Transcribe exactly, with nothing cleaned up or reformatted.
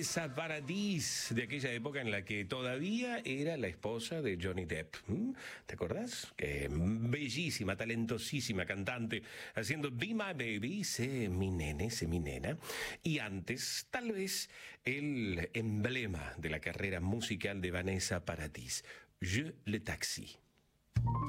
Vanessa Paradis, de aquella época en la que todavía era la esposa de Johnny Depp. ¿Mm? ¿Te acordás? Que bellísima, talentosísima cantante, haciendo Be My Baby, sé mi nene, sé mi nena. Y antes, tal vez, el emblema de la carrera musical de Vanessa Paradis, Je le Taxi.